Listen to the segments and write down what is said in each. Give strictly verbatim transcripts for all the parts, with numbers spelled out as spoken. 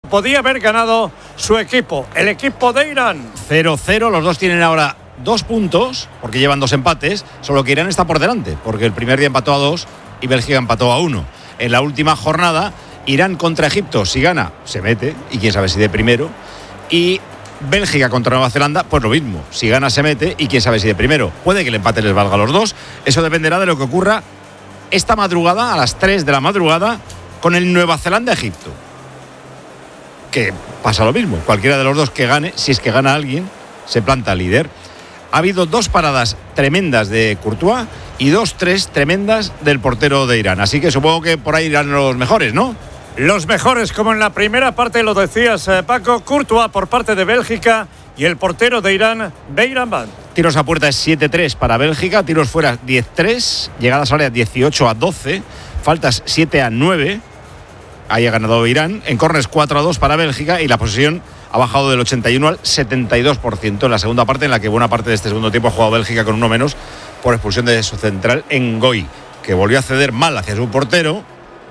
podía haber ganado su equipo, el equipo de Irán. cero cero, los dos tienen ahora dos puntos, porque llevan dos empates, solo que Irán está por delante, porque el primer día empató a dos y Bélgica empató a uno. En la última jornada, Irán contra Egipto, si gana, se mete, y quién sabe si de primero, y Bélgica contra Nueva Zelanda, pues lo mismo, si gana se mete, y quién sabe si de primero. Puede que el empate les valga a los dos, eso dependerá de lo que ocurra esta madrugada, a las tres de la madrugada, con el Nueva Zelanda-Egipto. Que pasa lo mismo, cualquiera de los dos que gane, si es que gana alguien, se planta líder. Ha habido dos paradas tremendas de Courtois y dos, tres tremendas del portero de Irán. Así que supongo que por ahí irán los mejores, ¿no? Los mejores, como en la primera parte lo decías, eh, Paco. Courtois por parte de Bélgica y el portero de Irán, Beiranvand. Tiros a puerta es siete tres para Bélgica, tiros fuera diez tres, llegadas a área dieciocho a doce, faltas siete a nueve. Ahí ha ganado Irán. En córners cuatro a dos para Bélgica y la posesión ha bajado del ochenta y uno al setenta y dos por ciento en la segunda parte, en la que buena parte de este segundo tiempo ha jugado Bélgica con uno menos por expulsión de su central Ngoy, que volvió a ceder mal hacia su portero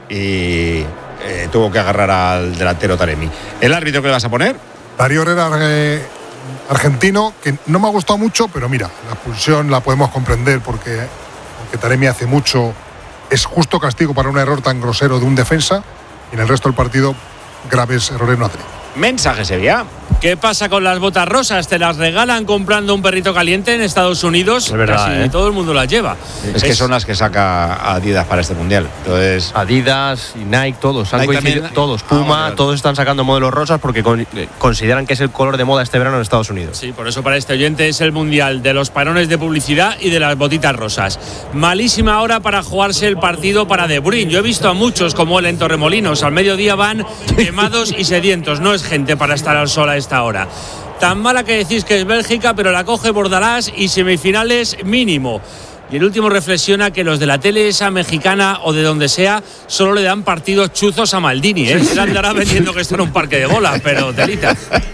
y eh, tuvo que agarrar al delantero Taremi. ¿El árbitro que le vas a poner? Darío Herrera, eh, argentino, que no me ha gustado mucho, pero mira, la expulsión la podemos comprender porque, porque Taremi hace mucho, es justo castigo para un error tan grosero de un defensa, y en el resto del partido graves errores no ha tenido. Mensaje, Sevilla. ¿Qué pasa con las botas rosas? ¿Te las regalan comprando un perrito caliente en Estados Unidos? Es verdad, Casi ¿eh? todo el mundo las lleva. Es, es que son las que saca Adidas para este mundial. Entonces, Adidas y Nike, todos, han Nike coincidido, también. todos, Ah, Puma, vale, vale. todos están sacando modelos rosas porque con, eh, consideran que es el color de moda este verano en Estados Unidos. Sí, por eso para este oyente es el mundial de los parones de publicidad y de las botitas rosas. Malísima hora para jugarse el partido para De Bruyne. Yo he visto a muchos como él en Torremolinos. Al mediodía van quemados y sedientos. No es gente para estar al sol a esta hora. Tan mala que decís que es Bélgica, pero la coge Bordalás y semifinales mínimo. Y el último reflexiona que los de la tele esa mexicana o de donde sea solo le dan partidos chuzos a Maldini, ¿eh? Él andará vendiendo que está en un parque de bolas, pero telita.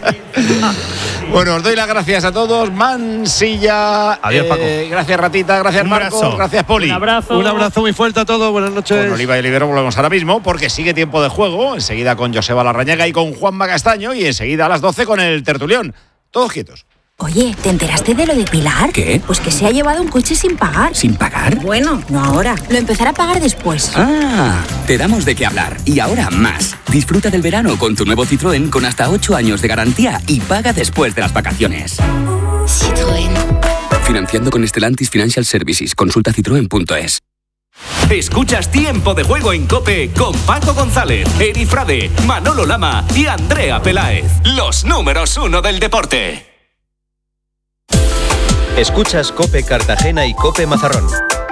bueno, os doy las gracias a todos. Mansilla. Adiós, Paco. Eh, gracias, Ratita. Gracias, Un Marcos. abrazo. Gracias, Poli. Un abrazo. Un abrazo muy fuerte a todos, buenas noches. Con Oliva y Olivero volvemos ahora mismo porque sigue tiempo de juego. Enseguida con Joseba Larrañaga y con Juanma Castaño. Y enseguida a las doce con el tertulión. Todos quietos. Oye, ¿te enteraste de lo de Pilar? ¿Qué? Pues que se ha llevado un coche sin pagar. ¿Sin pagar? Bueno, no ahora. Lo empezará a pagar después. Ah, te damos de qué hablar. Y ahora más. Disfruta del verano con tu nuevo Citroën con hasta ocho años de garantía y paga después de las vacaciones. Citroën. Financiando con Stellantis Financial Services. Consulta citroen punto es. Escuchas Tiempo de Juego en COPE con Paco González, Eri Frade, Manolo Lama y Andrea Peláez. Los números uno del deporte. Escuchas COPE Cartagena y COPE Mazarrón.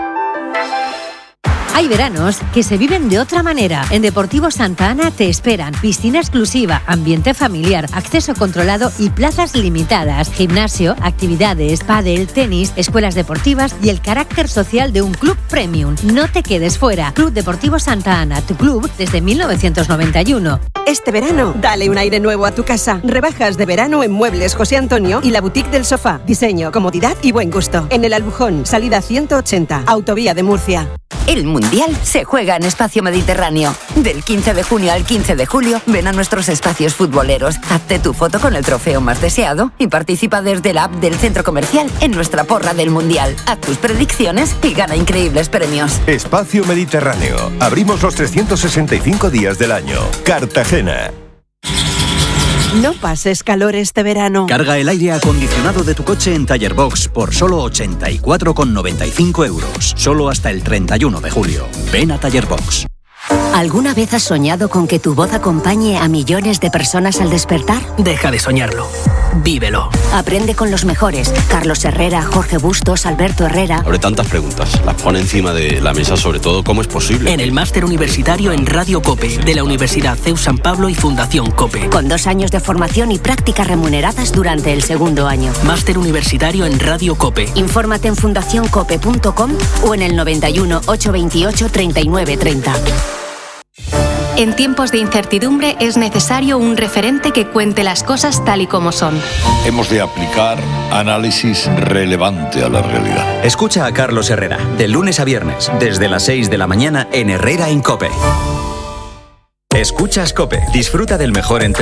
Hay veranos que se viven de otra manera. En Deportivo Santa Ana te esperan piscina exclusiva, ambiente familiar, acceso controlado y plazas limitadas. Gimnasio, actividades, pádel, tenis, escuelas deportivas y el carácter social de un club premium. No te quedes fuera. Club Deportivo Santa Ana, tu club desde mil novecientos noventa y uno. Este verano, dale un aire nuevo a tu casa. Rebajas de verano en Muebles José Antonio y la Boutique del Sofá. Diseño, comodidad y buen gusto. En el Albujón, salida ciento ochenta, Autovía de Murcia. El Mundial se juega en Espacio Mediterráneo. Del quince de junio al quince de julio, ven a nuestros espacios futboleros, hazte tu foto con el trofeo más deseado y participa desde la app del centro comercial en nuestra porra del Mundial. Haz tus predicciones y gana increíbles premios. Espacio Mediterráneo. Abrimos los trescientos sesenta y cinco días del año. Cartagena. No pases calor este verano. Carga el aire acondicionado de tu coche en Taller Box por solo ochenta y cuatro con noventa y cinco euros. Solo hasta el treinta y uno de julio. Ven a Taller Box. ¿Alguna vez has soñado con que tu voz acompañe a millones de personas al despertar? Deja de soñarlo. Vívelo. Aprende con los mejores. Carlos Herrera, Jorge Bustos, Alberto Herrera. Abre tantas preguntas. Las pone encima de la mesa, sobre todo, ¿cómo es posible? En el máster universitario en Radio COPE, de la Universidad C E U San Pablo y Fundación COPE. Con dos años de formación y prácticas remuneradas durante el segundo año. Máster universitario en Radio COPE. Infórmate en fundación cope punto com o en el noventa y uno, ochocientos veintiocho, treinta y nueve treinta. En tiempos de incertidumbre es necesario un referente que cuente las cosas tal y como son. Hemos de aplicar análisis relevante a la realidad. Escucha a Carlos Herrera, de lunes a viernes, desde las seis de la mañana en Herrera en COPE. Escuchas COPE. Disfruta del mejor entre